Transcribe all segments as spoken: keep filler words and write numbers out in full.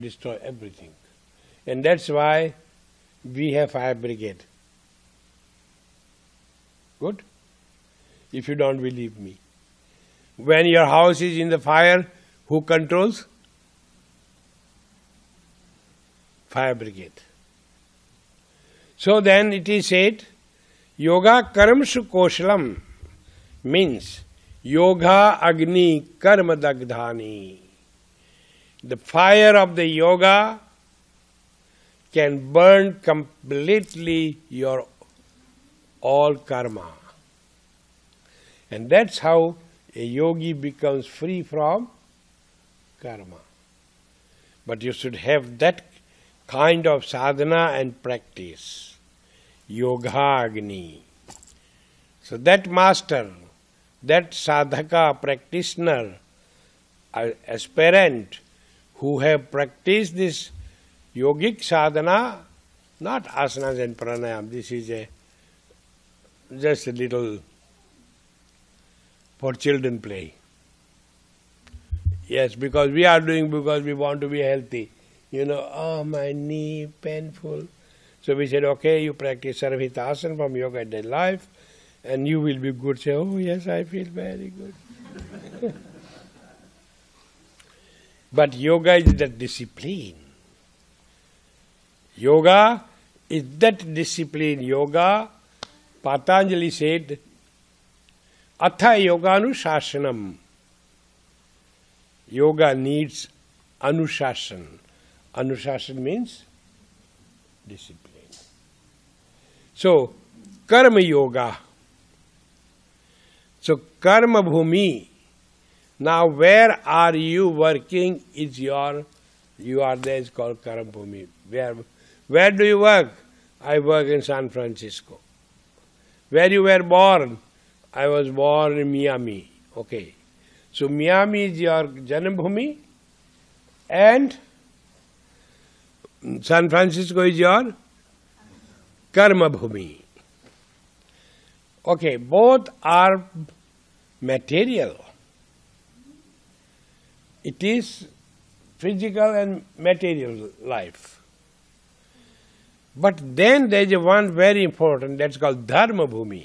destroy everything. And that's why we have fire brigade. Good? If you don't believe me. When your house is in the fire, who controls? Fire brigade. So then it is said, Yoga Karamsu Koshalam means Yoga Agni Karma Dagdhani. The fire of the yoga can burn completely your all karma. And that's how a yogi becomes free from karma. But you should have that kind of sadhana and practice. Yoga Agni. So that master, that sadhaka practitioner, aspirant, who have practiced this yogic sadhana, not asanas and pranayam, this is a just a little for children play. Yes, because we are doing because we want to be healthy. You know, oh, my knee, painful. So we said, okay, you practice Sarvhitasana from yoga day life, and you will be good. Say, oh yes, I feel very good. But yoga is that discipline. Yoga is that discipline. Yoga, Patanjali said, Atha yoganushashanam. Yoga needs anushasana. Anushasana means discipline. So, karma yoga. So, karma bhumi. Now, where are you working is your, you are there, it's called karma bhumi. Where, where do you work? I work in San Francisco. Where you were born? I was born in Miami. Okay. So Miami is your Janam Bhumi and San Francisco is your Karma Bhumi. Okay, both are material. It is physical and material life. But then there is one very important, that's called Dharma Bhumi.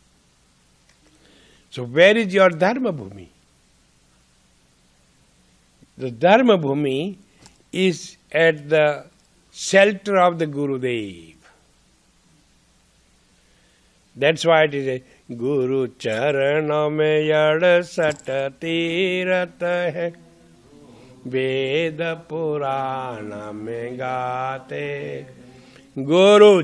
So where is your Dharma Bhumi? The Dharma Bhumi is at the shelter of the Gurudev. That's why it is a Guru Charana me yad sat tirat hai Veda Purana me gate Guru